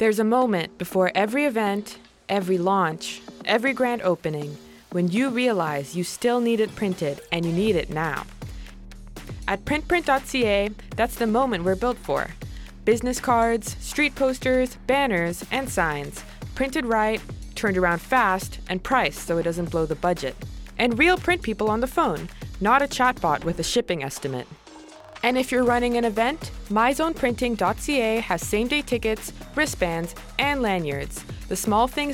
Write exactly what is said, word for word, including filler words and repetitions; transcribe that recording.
There's a moment before every event, every launch, every grand opening, when you realize you still need it printed and you need it now. At print print dot c a, that's the moment we're built for. Business cards, street posters, banners, and signs, printed right, turned around fast, and priced so it doesn't blow the budget. And real print people on the phone, not a chatbot with a shipping estimate. And if you're running an event, my zone printing dot c a has same-day tickets, wristbands, and lanyards, the small things